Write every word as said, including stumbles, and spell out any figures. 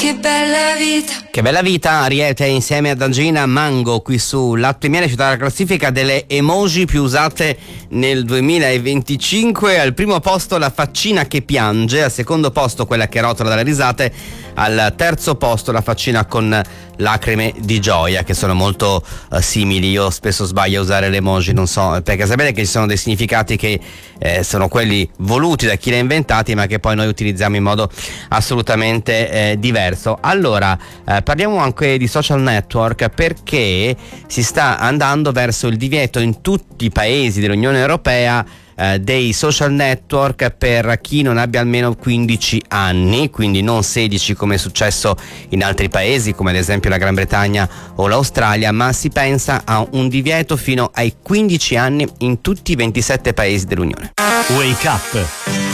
che bella vita. Che bella vita, Ariete insieme ad Angelina Mango qui su Latte e Miele, ci dà la classifica delle emoji più usate nel duemilaventicinque. Al primo posto la faccina che piange, al secondo posto quella che rotola dalle risate, al terzo posto la faccina con lacrime di gioia, che sono molto uh, simili. Io spesso sbaglio a usare le emoji, non so, perché sapete che ci sono dei significati che eh, sono quelli voluti da chi li ha inventati, ma che poi noi utilizziamo in modo assolutamente eh, diverso. Allora, eh, parliamo anche di social network, perché si sta andando verso il divieto in tutti i paesi dell'Unione Europea Eh, dei social network per chi non abbia almeno quindici anni, quindi non sedici come è successo in altri paesi come ad esempio la Gran Bretagna o l'Australia, ma si pensa a un divieto fino ai quindici anni in tutti i ventisette paesi dell'Unione. Wake Up